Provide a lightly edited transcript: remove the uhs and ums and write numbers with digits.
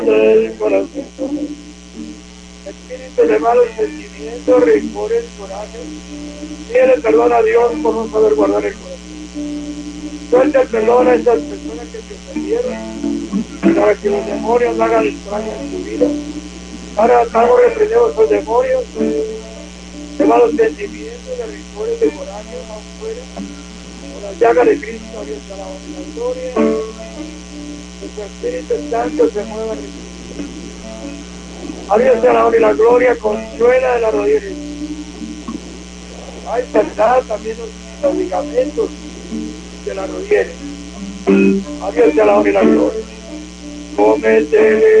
del corazón. Espíritu de malos sentimientos, rencores, corajes. Pídele perdón a Dios por no saber guardar el corazón. Suelta el perdón a esas personas que te ofendieron, para que los demonios no hagan extraños en tu vida. Ahora estamos reprendiendo esos demonios de malos sentimientos, de rencores, de coraje, más fuera. Con la llaga de Cristo, a Dios a la honra y la gloria. Que tu Espíritu Santo se mueva en ti. A Dios a la honra y la gloria, consuela de la rodilla. Hay sanidad también los ligamentos de la rodilla. A Dios a la honra y la gloria. Cómete